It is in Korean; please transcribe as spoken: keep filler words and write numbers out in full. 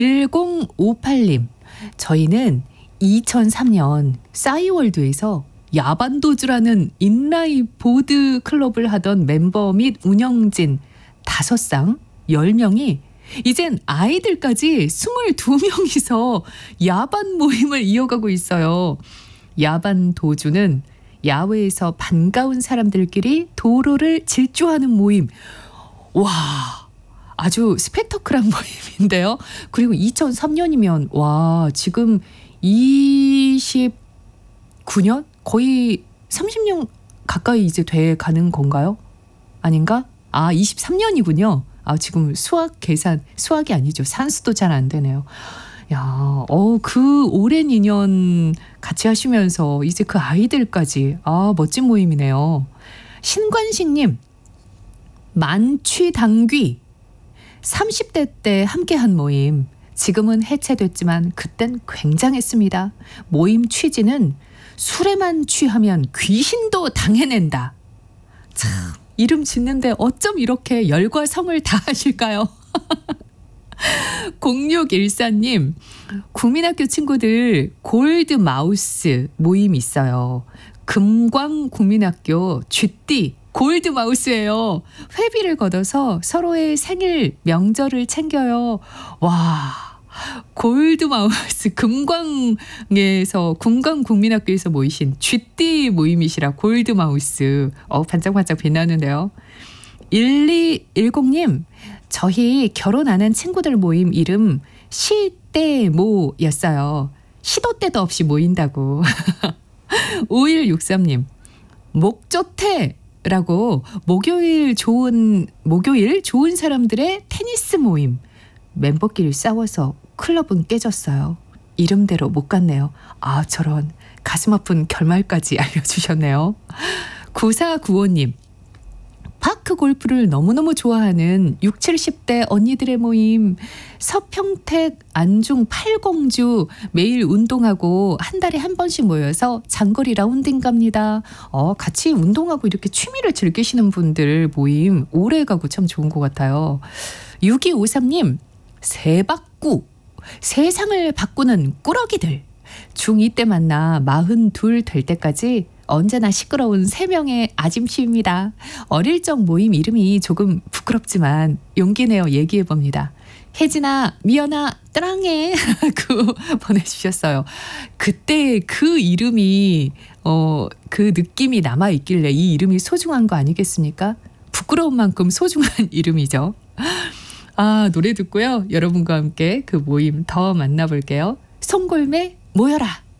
일공오팔님, 저희는 이천삼 년 싸이월드에서 야반도주라는 인라인 보드 클럽을 하던 멤버 및 운영진 다섯 쌍 열 명이 이젠 아이들까지 스물두 명이서 야반 모임을 이어가고 있어요. 야반 도주는 야외에서 반가운 사람들끼리 도로를 질주하는 모임. 와, 아주 스펙터클한 모임인데요. 그리고 이천삼 년이면 와, 지금 이십구 년? 거의 삼십 년 가까이 이제 돼 가는 건가요? 아닌가? 아, 이십삼 년이군요. 아, 지금 수학 계산, 수학이 아니죠. 산수도 잘 안 되네요. 야, 어, 그 오랜 인연 같이 하시면서 이제 그 아이들까지. 아, 멋진 모임이네요. 신관식님, 만취당귀. 삼십 대 때 함께한 모임. 지금은 해체됐지만 그땐 굉장했습니다. 모임 취지는 술에만 취하면 귀신도 당해낸다. 참, 이름 짓는데 어쩜 이렇게 열과 성을 다하실까요? 공육일사님, 국민학교 친구들 골드 마우스 모임 있어요. 금광 국민학교 쥐띠 골드 마우스예요. 회비를 걷어서 서로의 생일 명절을 챙겨요. 와, 골드 마우스 금광에서 금광 국민학교에서 모이신 쥐띠 모임이시라 골드 마우스. 어, 반짝반짝 빛나는데요. 일이일공님, 저희 결혼 안 한 친구들 모임 이름 시때모였어요. 시도 때도 없이 모인다고. 오일육삼님, 목조태라고 목요일 좋은 목요일 좋은 사람들의 테니스 모임. 멤버끼리 싸워서 클럽은 깨졌어요. 이름대로 못 갔네요. 아, 저런 가슴 아픈 결말까지 알려주셨네요. 구사구오님, 파크 골프를 너무너무 좋아하는 육십, 칠십 대 언니들의 모임. 서평택 안중 팔공주 매일 운동하고 한 달에 한 번씩 모여서 장거리 라운딩 갑니다. 어, 같이 운동하고 이렇게 취미를 즐기시는 분들 모임 오래 가고 참 좋은 것 같아요. 육이오삼님, 세바꾸. 세상을 바꾸는 꾸러기들. 중이 때 만나 마흔둘 될 때까지 언제나 시끄러운 세 명의 아짐씨입니다. 어릴 적 모임 이름이 조금 부끄럽지만 용기 내어 얘기해봅니다. 혜진아, 미연아, 뜨랑해. 그 보내주셨어요. 그때 그 이름이 어, 그 느낌이 남아있길래 이 이름이 소중한 거 아니겠습니까? 부끄러운 만큼 소중한 이름이죠. 아, 노래 듣고요. 여러분과 함께 그 모임 더 만나볼게요. 송골매 모여라.